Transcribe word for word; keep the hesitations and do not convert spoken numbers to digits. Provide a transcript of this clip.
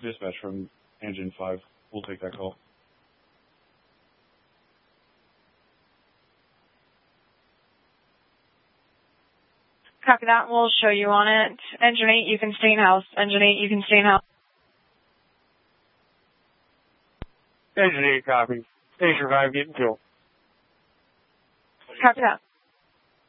Dispatch from Engine five. We'll take that call. Copy that. We'll show you on it. Engine eight, you can stay in house. Engine eight, you can stay in house. Engine eight, copy. Station five, getting fuel. Copy that.